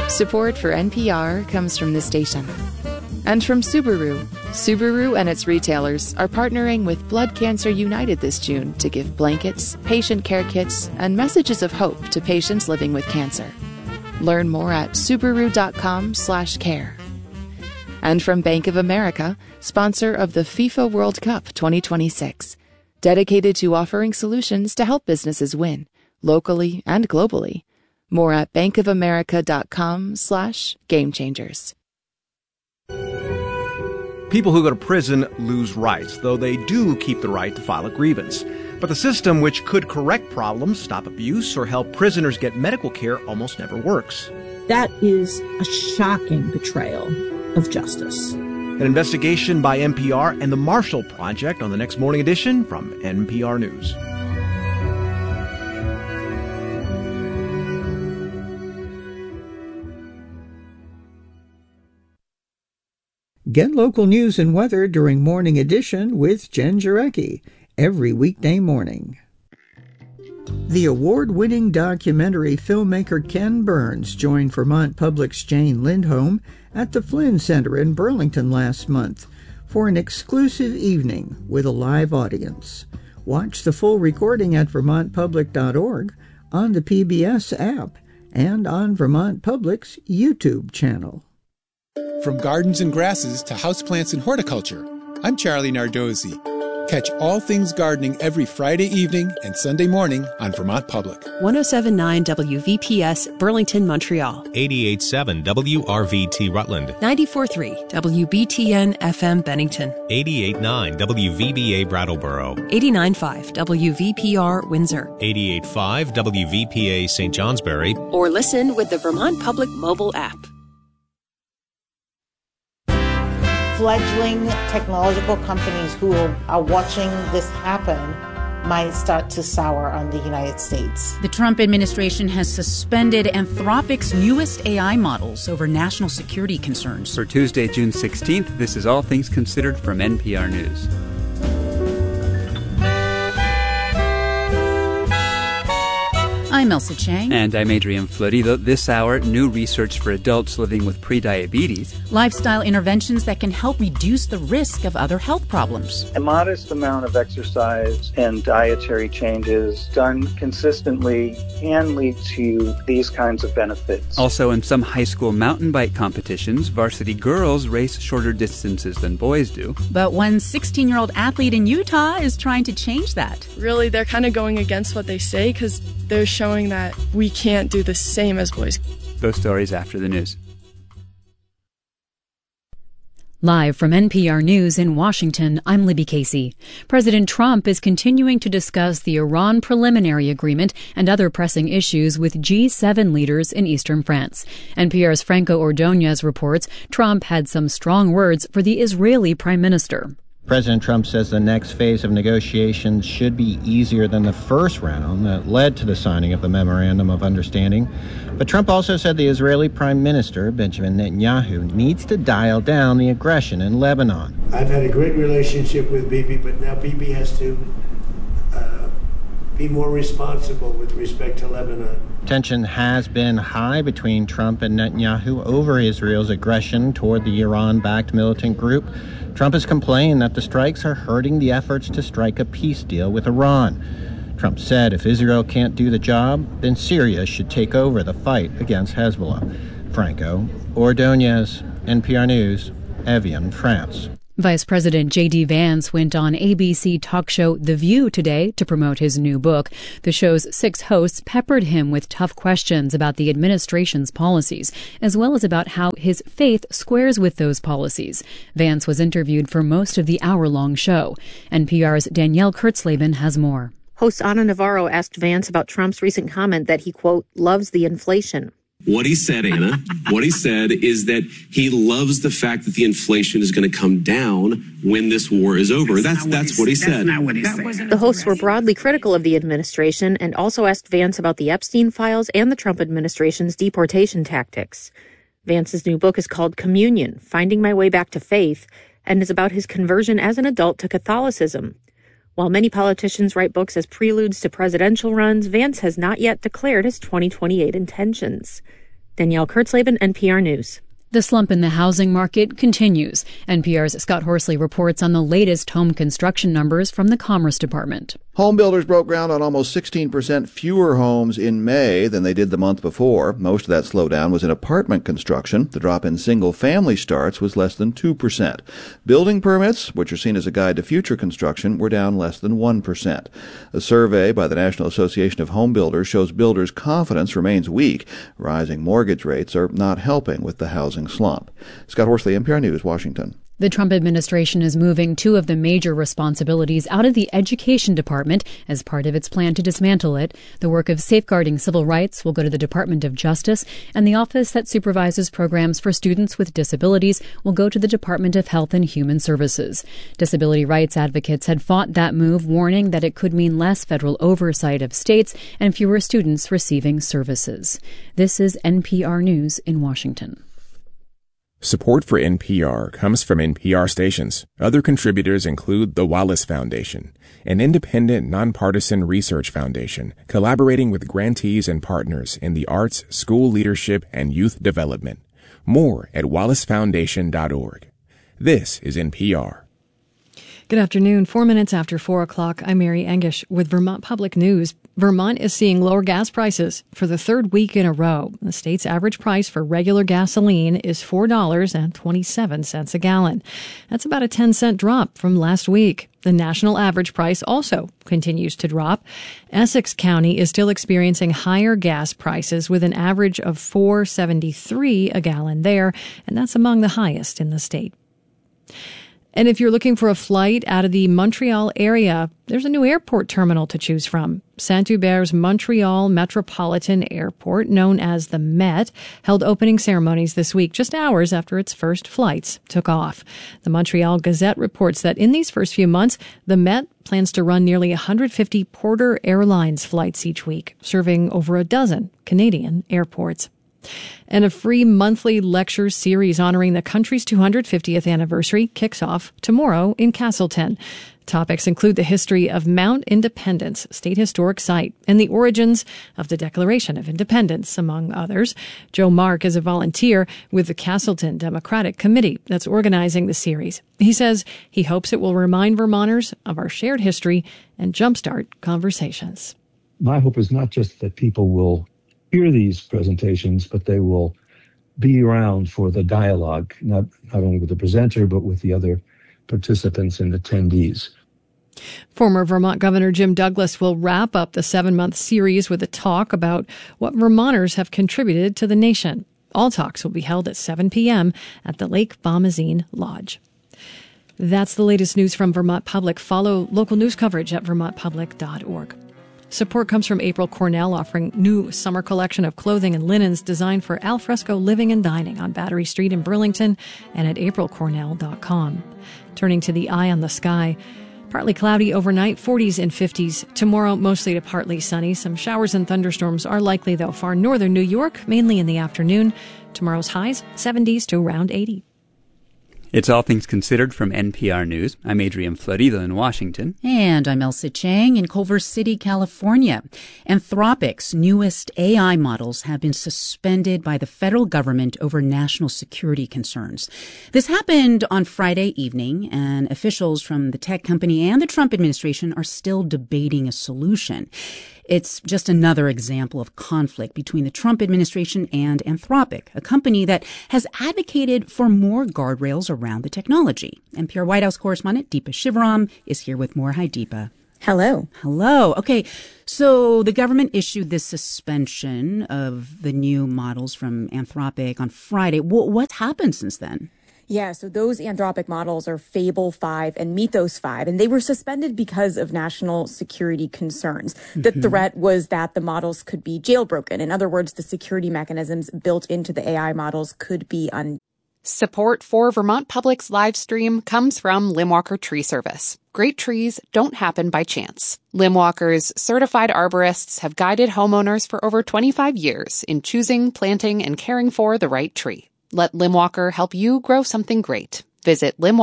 Support for NPR comes from this station. And from Subaru. Subaru and its retailers are partnering with Blood Cancer United this June to give blankets, patient care kits, and messages of hope to patients living with cancer. Learn more at Subaru.com/care. And from Bank of America, sponsor of the FIFA World Cup 2026, dedicated to offering solutions to help businesses win, locally and globally. More at bankofamerica.com/gamechangers. People who go to prison lose rights, though they do keep the right to file a grievance. But the system, which could correct problems, stop abuse, or help prisoners get medical care, almost never works. That is a shocking betrayal of justice. An investigation by NPR and the Marshall Project on the next Morning Edition from NPR News. Get local news and weather during Morning Edition with Jen Jarecki, every weekday morning. The award-winning documentary filmmaker Ken Burns joined Vermont Public's Jane Lindholm at the Flynn Center in Burlington last month for an exclusive evening with a live audience. Watch the full recording at vermontpublic.org, on the PBS app, and on Vermont Public's YouTube channel. From gardens and grasses to houseplants and horticulture, I'm Charlie Nardozzi. Catch all things gardening every Friday evening and Sunday morning on Vermont Public. 107.9 WVPS, Burlington, Montreal. 88.7 WRVT Rutland. 94.3 WBTN FM Bennington. 88.9 WVBA Brattleboro. 89.5 WVPR Windsor. 88.5 WVPA St. Johnsbury. Or listen with the Vermont Public mobile app. Fledgling technological companies who are watching this happen might start to sour on the United States. The Trump administration has suspended Anthropic's newest AI models over national security concerns. For Tuesday, June 16th, this is All Things Considered from NPR News. I'm Elsa Chang. And I'm Adrian Florido. This hour, new research for adults living with prediabetes. Lifestyle interventions that can help reduce the risk of other health problems. A modest amount of exercise and dietary changes done consistently can lead to these kinds of benefits. Also, in some high school mountain bike competitions, varsity girls race shorter distances than boys do. But one 16-year-old athlete in Utah is trying to change that. Really, they're kind of going against what they say because they're showing that we can't do the same as boys. Those stories after the news. Live from NPR News in Washington, I'm Libby Casey. President Trump is continuing to discuss the Iran preliminary agreement and other pressing issues with G7 leaders in eastern France. NPR's Franco Ordonez reports Trump had some strong words for the Israeli prime minister. President Trump says the next phase of negotiations should be easier than the first round that led to the signing of the Memorandum of Understanding. But Trump also said the Israeli Prime Minister, Benjamin Netanyahu, needs to dial down the aggression in Lebanon. I've had a great relationship with Bibi, but now Bibi has to be more responsible with respect to Lebanon. Tension has been high between Trump and Netanyahu over Israel's aggression toward the Iran-backed militant group. Trump has complained that the strikes are hurting the efforts to strike a peace deal with Iran. Trump said if Israel can't do the job, then Syria should take over the fight against Hezbollah. Franco Ordonez, NPR News, Evian, France. Vice President J.D. Vance went on ABC talk show The View today to promote his new book. The show's 6 hosts peppered him with tough questions about the administration's policies, as well as about how his faith squares with those policies. Vance was interviewed for most of the hour-long show. NPR's Danielle Kurtzleben has more. Host Ana Navarro asked Vance about Trump's recent comment that he, quote, loves the inflation. What he said, Anna, what he said is that he loves the fact that the inflation is going to come down when this war is over. That's what he said. That's not what he said. The hosts were broadly critical of the administration and also asked Vance about the Epstein files and the Trump administration's deportation tactics. Vance's new book is called Communion, Finding My Way Back to Faith, and is about his conversion as an adult to Catholicism. While many politicians write books as preludes to presidential runs, Vance has not yet declared his 2028 intentions. Danielle Kurtzleben, NPR News. The slump in the housing market continues. NPR's Scott Horsley reports on the latest home construction numbers from the Commerce Department. Home builders broke ground on almost 16% fewer homes in May than they did the month before. Most of that slowdown was in apartment construction. The drop in single-family starts was less than 2%. Building permits, which are seen as a guide to future construction, were down less than 1%. A survey by the National Association of Home Builders shows builders' confidence remains weak. Rising mortgage rates are not helping with the housing slump. Scott Horsley, NPR News, Washington. The Trump administration is moving two of the major responsibilities out of the Education Department as part of its plan to dismantle it. The work of safeguarding civil rights will go to the Department of Justice, and the office that supervises programs for students with disabilities will go to the Department of Health and Human Services. Disability rights advocates had fought that move, warning that it could mean less federal oversight of states and fewer students receiving services. This is NPR News in Washington. Support for NPR comes from NPR stations. Other contributors include the Wallace Foundation, an independent, nonpartisan research foundation collaborating with grantees and partners in the arts, school leadership, and youth development. More at wallacefoundation.org. This is NPR. Good afternoon. 4 minutes after 4 o'clock, I'm Mary Engish with Vermont Public News. Vermont is seeing lower gas prices for the third week in a row. The state's average price for regular gasoline is $4.27 a gallon. That's about a 10-cent drop from last week. The national average price also continues to drop. Essex County is still experiencing higher gas prices with an average of $4.73 a gallon there, and that's among the highest in the state. And if you're looking for a flight out of the Montreal area, there's a new airport terminal to choose from. Saint-Hubert's Montreal Metropolitan Airport, known as the Met, held opening ceremonies this week, just hours after its first flights took off. The Montreal Gazette reports that in these first few months, the Met plans to run nearly 150 Porter Airlines flights each week, serving over a dozen Canadian airports. And a free monthly lecture series honoring the country's 250th anniversary kicks off tomorrow in Castleton. Topics include the history of Mount Independence State Historic Site and the origins of the Declaration of Independence, among others. Joe Mark is a volunteer with the Castleton Democratic Committee that's organizing the series. He says he hopes it will remind Vermonters of our shared history and jumpstart conversations. My hope is not just that people will hear these presentations, but they will be around for the dialogue, not only with the presenter, but with the other participants and attendees. Former Vermont Governor Jim Douglas will wrap up the 7-month series with a talk about what Vermonters have contributed to the nation. All talks will be held at 7 p.m. at the Lake Bomazeen Lodge. That's the latest news from Vermont Public. Follow local news coverage at vermontpublic.org. Support comes from April Cornell, offering new summer collection of clothing and linens designed for alfresco living and dining on Battery Street in Burlington and at aprilcornell.com. Turning to the eye on the sky, partly cloudy overnight, 40s and 50s. Tomorrow, mostly to partly sunny. Some showers and thunderstorms are likely, though, far northern New York, mainly in the afternoon. Tomorrow's highs, 70s to around 80. It's All Things Considered from NPR News. I'm Adrian Florido in Washington. And I'm Elsa Chang in Culver City, California. Anthropic's newest AI models have been suspended by the federal government over national security concerns. This happened on Friday evening, and officials from the tech company and the Trump administration are still debating a solution. It's just another example of conflict between the Trump administration and Anthropic, a company that has advocated for more guardrails around the technology. NPR White House correspondent Deepa Shivaram is here with more. Hi, Deepa. Hello. Hello. Okay, so the government issued this suspension of the new models from Anthropic on Friday. What's happened since then? Yeah, so those Anthropic models are Fable 5 and Mythos 5, and they were suspended because of national security concerns. The threat was that the models could be jailbroken. In other words, the security mechanisms built into the AI models could be Support for Vermont Public's live stream comes from Limwalker Tree Service. Great trees don't happen by chance. Limwalker's certified arborists have guided homeowners for over 25 years in choosing, planting, and caring for the right tree. Let Limwalker help you grow something great. Visit Limwalker.